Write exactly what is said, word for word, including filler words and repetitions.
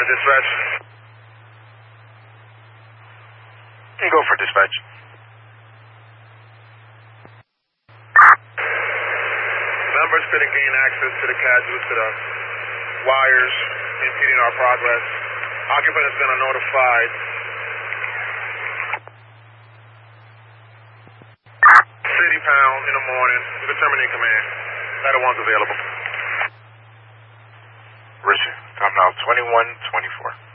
to dispatch. You go for dispatch. Members couldn't gain access to the CAD due to the wires impeding our progress. Occupant has been notified. City pound in the morning. Determining command. Ladder one's available. Richard, time now twenty-one twenty-four.